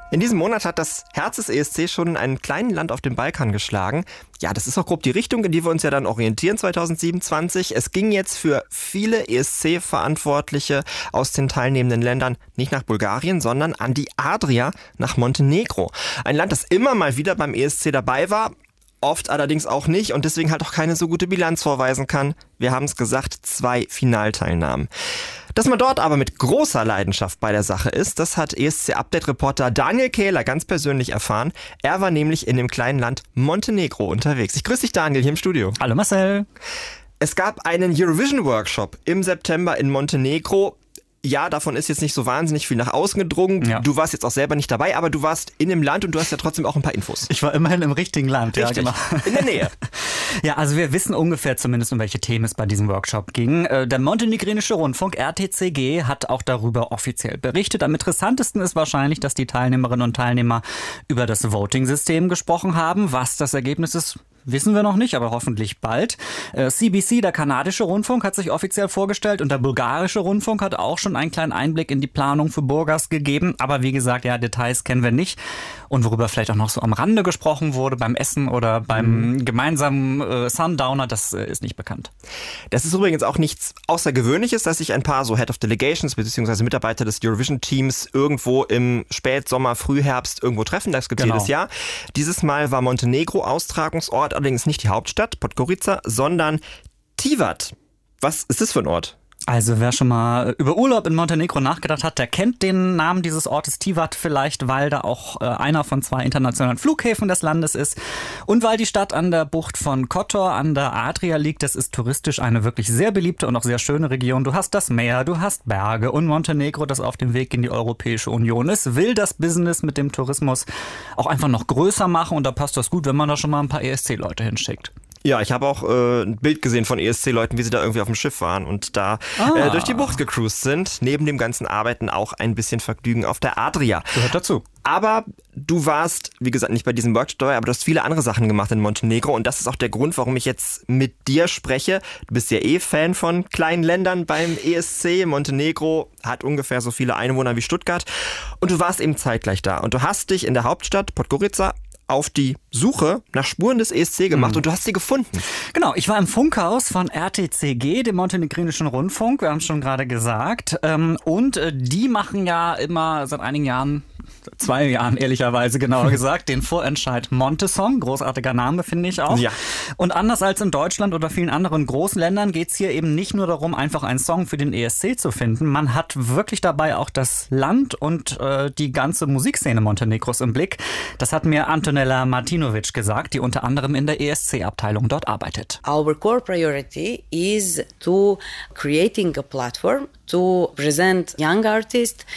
In diesem Monat hat das Herz des ESC schon in einem kleinen Land auf dem Balkan geschlagen. Ja, das ist auch grob die Richtung, in die wir uns ja dann orientieren 2027. Es ging jetzt für viele ESC-Verantwortliche aus den teilnehmenden Ländern nicht nach Bulgarien, sondern an die Adria nach Montenegro. Ein Land, das immer mal wieder beim ESC dabei war, oft allerdings auch nicht und deswegen halt auch keine so gute Bilanz vorweisen kann. Wir haben es gesagt, 2 Finalteilnahmen. Dass man dort aber mit großer Leidenschaft bei der Sache ist, das hat ESC-Update-Reporter Daniel Kehler ganz persönlich erfahren. Er war nämlich in dem kleinen Land Montenegro unterwegs. Ich grüße dich, Daniel, hier im Studio. Hallo Marcel. Es gab einen Eurovision-Workshop im September in Montenegro. Ja, davon ist jetzt nicht so wahnsinnig viel nach außen gedrungen. Ja. Du warst jetzt auch selber nicht dabei, aber du warst in dem Land und du hast ja trotzdem auch ein paar Infos. Ich war immerhin im richtigen Land. Richtig, ja, genau. In der Nähe. Ja, also wir wissen ungefähr zumindest, um welche Themen es bei diesem Workshop ging. Der montenegrinische Rundfunk RTCG hat auch darüber offiziell berichtet. Am interessantesten ist wahrscheinlich, dass die Teilnehmerinnen und Teilnehmer über das Voting-System gesprochen haben. Was das Ergebnis ist, wissen wir noch nicht, aber hoffentlich bald. CBC, der kanadische Rundfunk, hat sich offiziell vorgestellt und der bulgarische Rundfunk hat auch schon einen kleinen Einblick in die Planung für Burgas gegeben. Aber wie gesagt, ja, Details kennen wir nicht. Und worüber vielleicht auch noch so am Rande gesprochen wurde, beim Essen oder beim gemeinsamen Sundowner, das ist nicht bekannt. Das ist übrigens auch nichts Außergewöhnliches, dass sich ein paar so Head of Delegations bzw. Mitarbeiter des Eurovision-Teams irgendwo im Spätsommer, Frühherbst irgendwo treffen. Das gibt jedes Jahr. Dieses Mal war Montenegro Austragungsort, allerdings nicht die Hauptstadt, Podgorica, sondern Tivat. Was ist das für ein Ort? Also wer schon mal über Urlaub in Montenegro nachgedacht hat, der kennt den Namen dieses Ortes Tivat vielleicht, weil da auch einer von 2 internationalen Flughäfen des Landes ist und weil die Stadt an der Bucht von Kotor an der Adria liegt. Das ist touristisch eine wirklich sehr beliebte und auch sehr schöne Region. Du hast das Meer, du hast Berge und Montenegro, das auf dem Weg in die Europäische Union ist, will das Business mit dem Tourismus auch einfach noch größer machen und da passt das gut, wenn man da schon mal ein paar ESC-Leute hinschickt. Ja, ich habe auch ein Bild gesehen von ESC-Leuten, wie sie da irgendwie auf dem Schiff waren und da durch die Bucht gecruised sind. Neben dem ganzen Arbeiten auch ein bisschen Vergnügen auf der Adria. Gehört dazu. Aber du warst, wie gesagt, nicht bei diesem Workshop dabei, aber du hast viele andere Sachen gemacht in Montenegro und das ist auch der Grund, warum ich jetzt mit dir spreche. Du bist ja Fan von kleinen Ländern beim ESC. Montenegro hat ungefähr so viele Einwohner wie Stuttgart und du warst eben zeitgleich da und du hast dich in der Hauptstadt Podgorica auf die Suche nach Spuren des ESC gemacht und du hast sie gefunden. Genau, ich war im Funkhaus von RTCG, dem montenegrinischen Rundfunk, wir haben es schon gerade gesagt. Und die machen ja immer seit einigen Jahren, 2 Jahren ehrlicherweise genauer gesagt, den Vorentscheid Montesong. Großartiger Name, finde ich auch. Ja. Und anders als in Deutschland oder vielen anderen großen Ländern geht es hier eben nicht nur darum, einfach einen Song für den ESC zu finden. Man hat wirklich dabei auch das Land und die ganze Musikszene Montenegros im Blick. Das hat mir Antonella Martinovic gesagt, die unter anderem in der ESC-Abteilung dort arbeitet. Our core priority is to creating a platform to present young artists